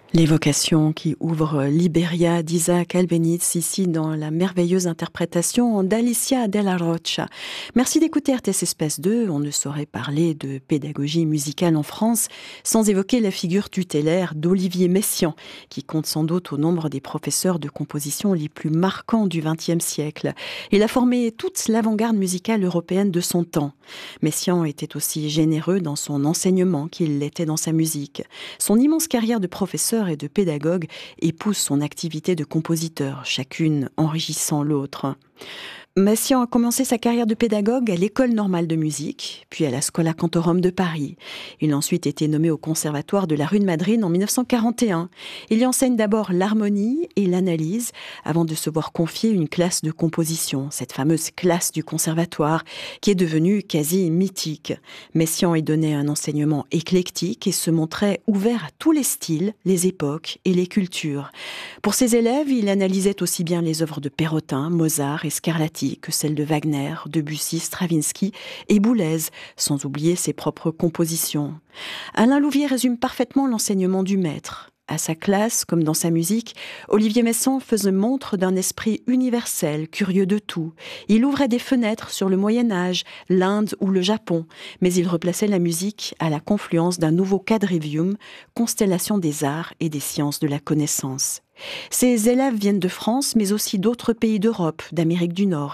L'évocation qui ouvre Liberia d'Isaac Albéniz, ici dans la merveilleuse interprétation d'Alicia Della Rocha. Merci d'écouter RTS Espace 2. On ne saurait parler de pédagogie musicale en France sans évoquer la figure tutélaire d'Olivier Messiaen, qui compte sans doute au nombre des professeurs de composition les plus marquants du XXe siècle. Il a formé toute l'avant-garde musicale européenne de son temps. Messiaen était aussi généreux dans son enseignement qu'il l'était dans sa musique. Son immense carrière de professeur et de pédagogue épouse son activité de compositeur, chacune enrichissant l'autre. Messiaen a commencé sa carrière de pédagogue à l'École normale de musique, puis à la Schola Cantorum de Paris. Il a ensuite été nommé au Conservatoire de la rue de Madrid en 1941. Il y enseigne d'abord l'harmonie et l'analyse, avant de se voir confier une classe de composition, cette fameuse classe du Conservatoire, qui est devenue quasi mythique. Messiaen y donnait un enseignement éclectique et se montrait ouvert à tous les styles, les époques et les cultures. Pour ses élèves, il analysait aussi bien les œuvres de Perrotin, Mozart et Scarlatti que celles de Wagner, Debussy, Stravinsky et Boulez, sans oublier ses propres compositions. Alain Louvier résume parfaitement l'enseignement du maître. À sa classe, comme dans sa musique, Olivier Messiaen faisait montre d'un esprit universel, curieux de tout. Il ouvrait des fenêtres sur le Moyen-Âge, l'Inde ou le Japon, mais il replaçait la musique à la confluence d'un nouveau quadrivium, constellation des arts et des sciences de la connaissance. Ses élèves viennent de France, mais aussi d'autres pays d'Europe, d'Amérique du Nord